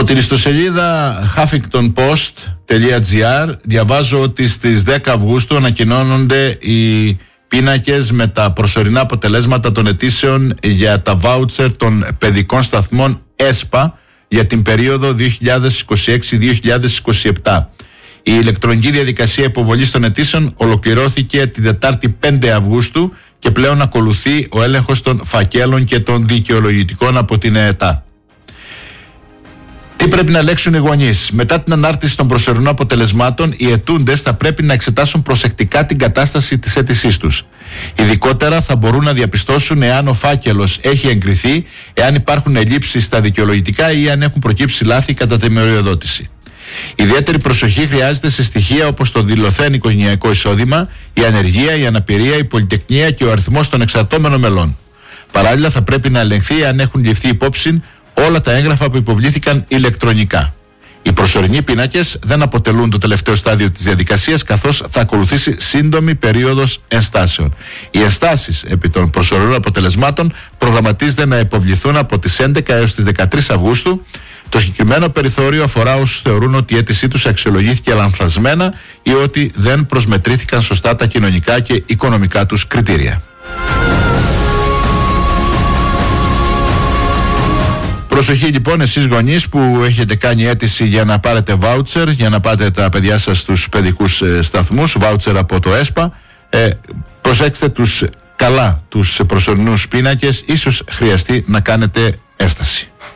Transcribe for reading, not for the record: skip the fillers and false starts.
την ιστοσελίδα huffingtonpost.gr διαβάζω ότι στις 10 Αυγούστου ανακοινώνονται οι πίνακες με τα προσωρινά αποτελέσματα των αιτήσεων για τα βάουτσερ των παιδικών σταθμών ΕΣΠΑ για την περίοδο 2026-2027. Η ηλεκτρονική διαδικασία υποβολής των αιτήσεων ολοκληρώθηκε τη Δετάρτη 5 Αυγούστου και πλέον ακολουθεί ο έλεγχος των φακέλων και των δικαιολογητικών από την ΕΕΤΑ. Τι πρέπει να ελέγξουν οι γονείς? Μετά την ανάρτηση των προσωρινών αποτελεσμάτων, οι αιτούντες θα πρέπει να εξετάσουν προσεκτικά την κατάσταση της αίτησής τους. Ειδικότερα θα μπορούν να διαπιστώσουν εάν ο φάκελος έχει εγκριθεί, εάν υπάρχουν ελλείψεις στα δικαιολογητικά ή αν έχουν προκύψει λάθη κατά τη μοριοδότηση. Ιδιαίτερη προσοχή χρειάζεται σε στοιχεία όπως το δηλωθέν οικογενειακό εισόδημα, η ανεργία, η αναπηρία, η πολυτεκνία και ο αριθμός των εξαρτώμενων μελών. Παράλληλα, θα πρέπει να ελεγχθεί αν έχουν ληφθεί υπόψη όλα τα έγγραφα που υποβλήθηκαν ηλεκτρονικά. Οι προσωρινοί πίνακες δεν αποτελούν το τελευταίο στάδιο της διαδικασίας, καθώς θα ακολουθήσει σύντομη περίοδος ενστάσεων. Οι ενστάσεις επί των προσωρινών αποτελεσμάτων προγραμματίζεται να υποβληθούν από τις 11 έως τις 13 Αυγούστου. Το συγκεκριμένο περιθώριο αφορά όσους θεωρούν ότι η αίτησή τους αξιολογήθηκε λανθασμένα ή ότι δεν προσμετρήθηκαν σωστά τα κοινωνικά και οικονομικά τους κριτήρια. Προσοχή λοιπόν εσείς γονείς που έχετε κάνει αίτηση για να πάρετε βάουτσερ, για να πάτε τα παιδιά σας στους παιδικούς σταθμούς, βάουτσερ από το ΕΣΠΑ. Προσέξτε τους προσωρινούς πίνακες, ίσως χρειαστεί να κάνετε έσταση.